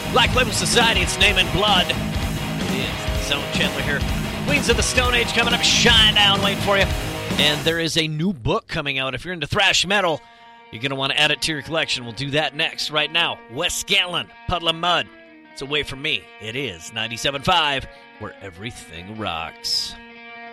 Black Label Society, it's Name and Blood. It is Zone Chandler here. Queens of the Stone Age coming up, Shine Down, waiting for you. And there is a new book coming out. If you're into thrash metal, you're going to want to add it to your collection. We'll do that next. Right now, Wes Scanlon, Puddle of Mud. It's Away From Me. It is 97.5, where everything rocks.